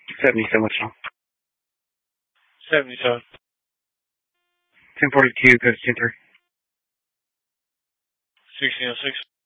77, what's wrong? 77. 1042, go to 103. 1606.